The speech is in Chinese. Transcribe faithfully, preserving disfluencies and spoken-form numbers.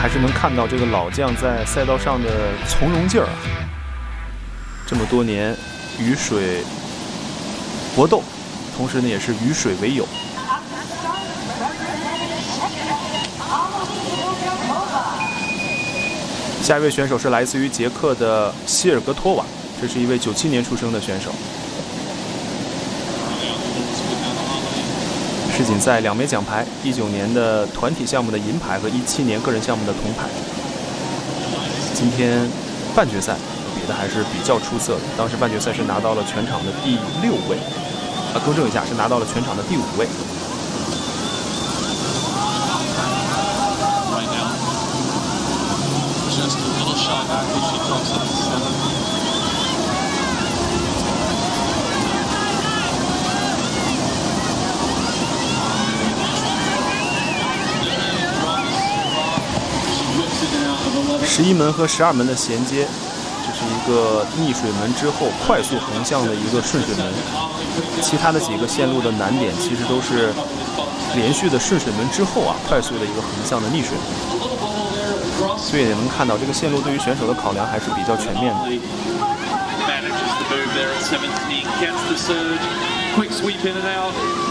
还是能看到这个老将在赛道上的从容劲儿啊。这么多年与水搏斗，同时呢也是与水为友。下一位选手是来自于捷克的希尔格托瓦，这是一位九七年出生的选手。世锦赛两枚奖牌，一九年的团体项目的银牌和一七年个人项目的铜牌。今天半决赛比的还是比较出色的，当时半决赛是拿到了全场的第六位，啊，更正一下，是拿到了全场的第五位。十一门和十二门的衔接，这是一个逆水门之后快速横向的一个顺水门。其他的几个线路的难点其实都是连续的顺水门之后啊，快速的一个横向的逆水门。所以也能看到这个线路对于选手的考量还是比较全面的。 Quick sweep in and out.